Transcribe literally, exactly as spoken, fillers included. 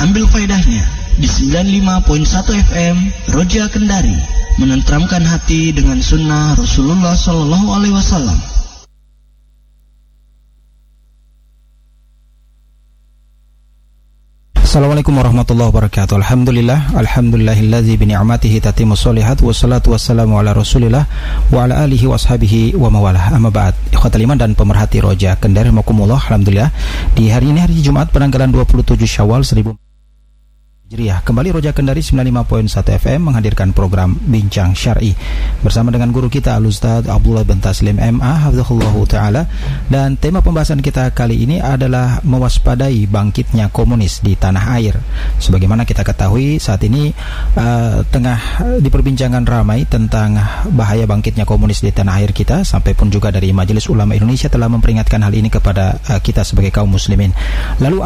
ambil faedahnya di sembilan puluh lima koma satu F M Roja Kendari, menenteramkan hati dengan sunnah Rasulullah Sallallahu Alaihi Wasallam. Assalamualaikum warahmatullahi wabarakatuh. Alhamdulillah, alhamdulillahilladzi bi ni'matihi tatimmu sholihat, wassalatu wassalamu ala Rasulillah wa ala alihi washabihi wa mawalah. Amma ba'd. Ikhwatal iman dan pemerhati Roja Kendari rahimakumullah. Alhamdulillah, di hari ini hari Jumat penanggalan dua puluh tujuh Syawal seribu Hijriah. Kembali Roja Kendari sembilan puluh lima koma satu F M menghadirkan program Bincang Syar'i bersama dengan guru kita Al-Ustaz Abdullah bin Taslim M A hafizahullah taala, dan tema pembahasan kita kali ini adalah mewaspadai bangkitnya komunis di tanah air. Sebagaimana kita ketahui saat ini uh, tengah diperbincangan ramai tentang bahaya bangkitnya komunis di tanah air kita, sampai pun juga dari Majelis Ulama Indonesia telah memperingatkan hal ini kepada uh, kita sebagai kaum muslimin. Lalu